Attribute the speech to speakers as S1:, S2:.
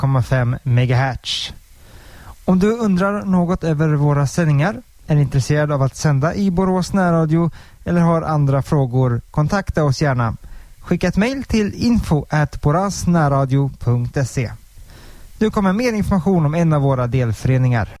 S1: 1,5 MHz. Om du undrar något över våra sändningar, är intresserad av att sända i Borås närradio eller har andra frågor, kontakta oss gärna. Skicka ett mejl till info@borasnärradio.se. Du kommer mer information om en av våra delföreningar.